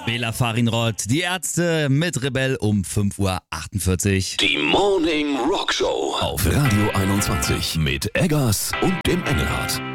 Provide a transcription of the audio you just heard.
Bela Farinrod, die Ärzte mit Rebell um 5:48 Uhr. Die Morning Rock Show auf Radio 21 mit Eggers und dem Engelhardt.